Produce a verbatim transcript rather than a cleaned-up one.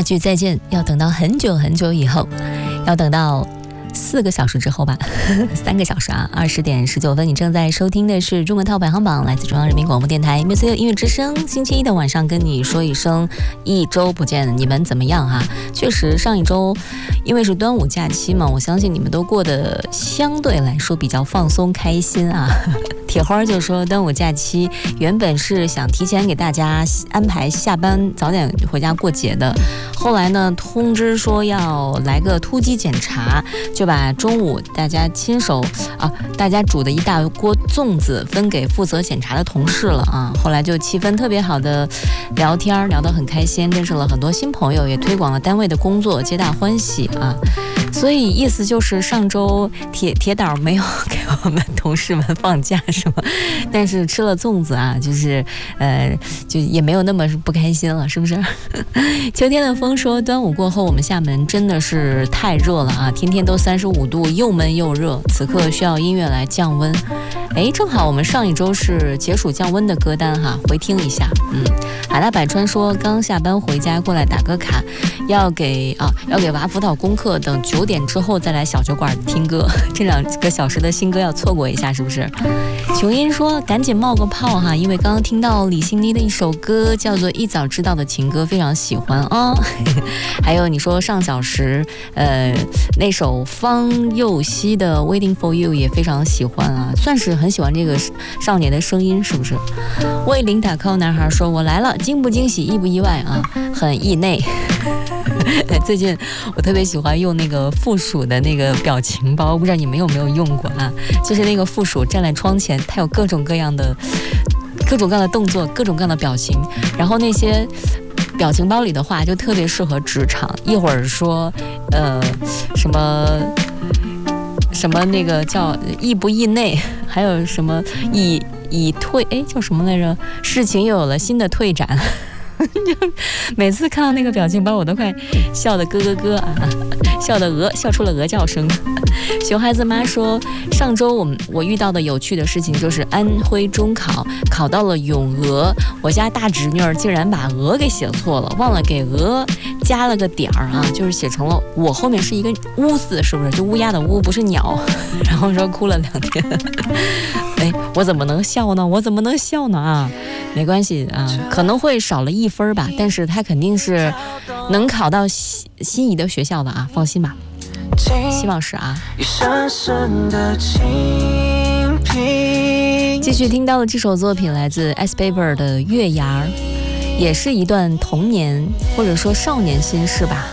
句再见要等到很久很久以后，要等到四个小时之后吧，三个小时啊，二十点十九分，你正在收听的是中文套排行榜，来自中央人民广播电台 M C U 音乐之声。星期一的晚上跟你说一声一周不见，你们怎么样哈？确实上一周因为是端午假期嘛，我相信你们都过得相对来说比较放松开心啊。铁花就说端午假期原本是想提前给大家安排下班早点回家过节的，后来呢通知说要来个突击检查，就把中午大家亲手啊大家煮的一大锅粽子分给负责检查的同事了啊。后来就气氛特别好的聊天，聊得很开心，认识了很多新朋友，也推广了单位的工作，皆大欢喜啊。所以意思就是上周铁铁导没有给我们同事们放假是吗？但是吃了粽子啊，就是呃就也没有那么不开心了，是不是？秋天的风说端午过后我们厦门真的是太热了啊，天天都三十五度，又闷又热，此刻需要音乐来降温。哎，正好我们上一周是解暑降温的歌单哈，回听一下。嗯，海大百川说刚下班回家过来打个卡，要给啊要给娃辅导功课，等九点之后再来小酒馆听歌，这两个小时的新歌要错过一下，是不是？琼音说赶紧冒个泡哈，因为刚刚听到李心妮的一首歌叫做《一早知道的情歌》，非常喜欢啊、哦。还有你说上小时呃那首方佑希的 Waiting for You 也非常喜欢啊，算是很喜欢这个少年的声音，是不是？为零打 call 男孩说我来了，惊不惊喜意不意外啊？很意内。最近我特别喜欢用那个附属的那个表情包，不知道你们有没有用过啊？就是那个附属站在窗前，它有各种各样的各种各样的动作，各种各样的表情，然后那些表情包里的话就特别适合职场，一会儿说呃什么什么那个叫意不意内，还有什么已已退，哎叫什么来着？事情又有了新的退展。每次看到那个表情包我都快笑得咯咯咯啊，笑得鹅笑出了鹅叫声。熊孩子妈说上周我们我遇到的有趣的事情就是安徽中考考到了咏鹅，我家大侄女儿竟然把鹅给写错了，忘了给鹅加了个点儿啊，就是写成了我后面是一个乌字，是不是就乌鸦的乌不是鸟，然后说哭了两天。哎，我怎么能笑呢？我怎么能笑呢啊？没关系啊，可能会少了一分吧，但是他肯定是能考到心仪的学校的啊，放心吧，希望是啊。继续听到的这首作品来自 S Paper 的月牙儿，也是一段童年或者说少年心事吧。